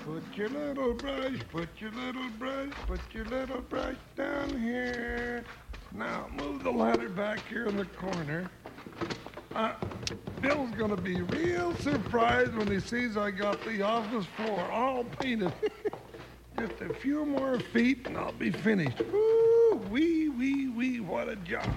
Put your little brush, put your little brush, put your little brush down here. Now, move the ladder back here in the corner. Bill's gonna be real surprised when he sees I got the office floor all painted. Just a few more feet and I'll be finished. Woo, wee, what a job.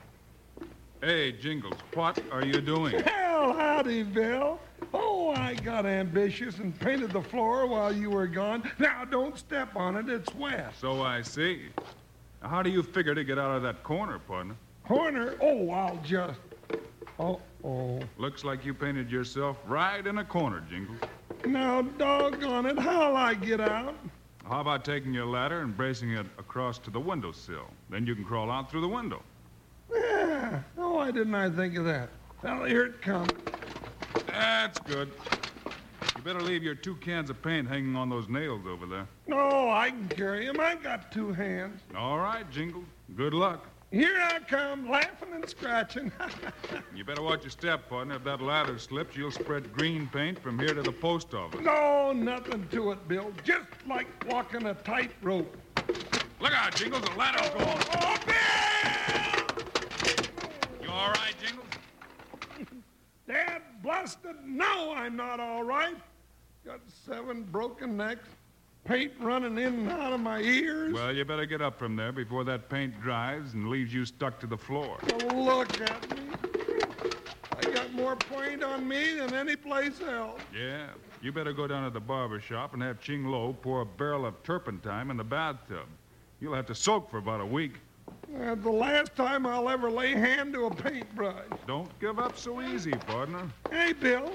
Hey, Jingles, what are you doing? Well, howdy, Bill. Oh, I got ambitious and painted the floor while you were gone. Now, don't step on it. It's wet. So I see. Now, how do you figure to get out of that corner, partner? Corner? Oh, I'll just... Uh-oh. Looks like you painted yourself right in a corner, Jingles. Now, doggone it, how'll I get out? How about taking your ladder and bracing it across to the windowsill? Then you can crawl out through the window. Yeah. Oh, why didn't I think of that? Well, here it comes. That's good. You better leave your 2 cans of paint hanging on those nails over there. No, I can carry 'em. I got 2 hands. All right, Jingles. Good luck. Here I come, laughing and scratching. You better watch your step, partner. If that ladder slips, you'll spread green paint from here to the post office. No, nothing to it, Bill. Just like walking a tightrope. Look out, Jingles. The ladder's going. Oh, Bill! You all right, Jingles? Dad blasted. No, I'm not all right. Got 7 broken necks, paint running in and out of my ears. Well, you better get up from there before that paint dries and leaves you stuck to the floor. Oh, look at me. I got more paint on me than any place else. Yeah. You better go down to the barber shop and have Ching Lo pour a barrel of turpentine in the bathtub. You'll have to soak for about a week. The last time I'll ever lay hand to a paintbrush. Don't give up so easy, partner. Hey, Bill,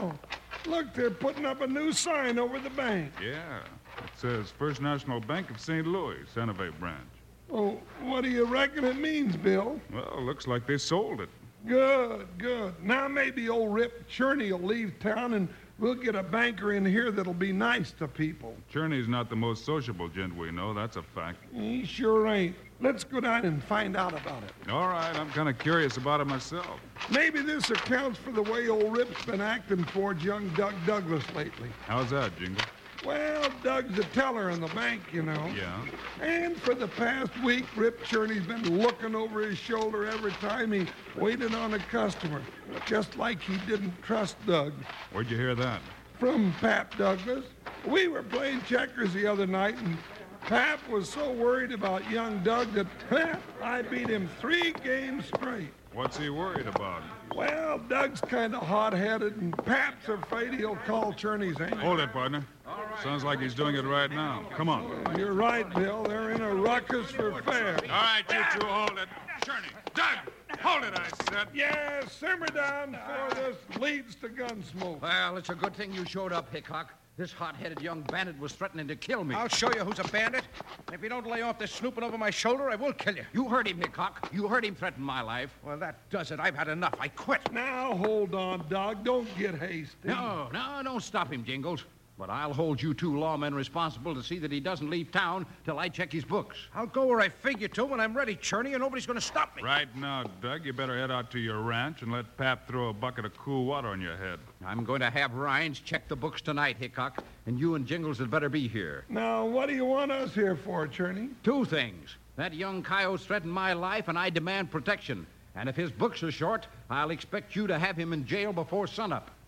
look, they're putting up a new sign over the bank. Yeah. It says First National Bank of St. Louis, Santa Fe branch. Oh, what do you reckon it means, Bill? Well, looks like they sold it. Good. Now maybe old Rip Cherney will leave town and we'll get a banker in here that'll be nice to people. Cherney's not the most sociable gent we know, that's a fact. He sure ain't. Let's go down and find out about it. All right, I'm kind of curious about it myself. Maybe this accounts for the way old Rip's been acting towards young Doug Douglas lately. How's that, Jingle? Well, Doug's a teller in the bank, you know. Yeah? And for the past week, Rip Cherney's been looking over his shoulder every time he waited on a customer, just like he didn't trust Doug. Where'd you hear that? From Pap Douglas. We were playing checkers the other night, and Pap was so worried about young Doug that I beat him 3 games straight. What's he worried about? Well, Doug's kind of hot-headed, and Pap's afraid he'll call Cherney's aunt. Hold it, partner. Sounds like he's doing it right now. Come on. You're right, Bill. They're in a ruckus for fair. All right, you 2, hold it. Cherney, Doug, hold it, I said. Yeah, simmer down before this leads to gunsmoke. Well, it's a good thing you showed up, Hickok. This hot-headed young bandit was threatening to kill me. I'll show you who's a bandit. And if you don't lay off this snooping over my shoulder, I will kill you. You heard him, Hickok. You heard him threaten my life. Well, that does it. I've had enough. I quit. Now, hold on, Doug. Don't get hasty. No, don't stop him, Jingles. But I'll hold you 2 lawmen responsible to see that he doesn't leave town till I check his books. I'll go where I figure to when I'm ready, Cherney, and nobody's going to stop me. Right now, Doug, you better head out to your ranch and let Pap throw a bucket of cool water on your head. I'm going to have Rhines check the books tonight, Hickok, and you and Jingles had better be here. Now, what do you want us here for, Cherney? 2 things. That young coyote's threatened my life, and I demand protection. And if his books are short, I'll expect you to have him in jail before sunup.